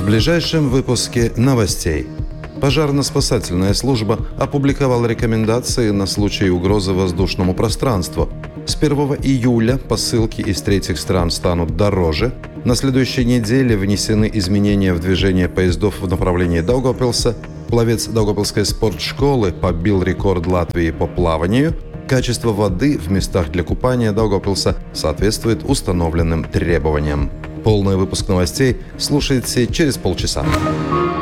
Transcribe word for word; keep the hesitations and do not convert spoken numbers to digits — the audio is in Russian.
ближайшем выпуске новостей. Пожарно-спасательная служба опубликовала рекомендации на случай угрозы воздушному пространству. С первого июля посылки из третьих стран станут дороже. На следующей неделе внесены изменения в движение поездов в направлении Даугавпилса. Пловец Даугавпилской спортшколы побил рекорд Латвии по плаванию. Качество воды в местах для купания Даугавпилса соответствует установленным требованиям. Полный выпуск новостей слушайте через полчаса.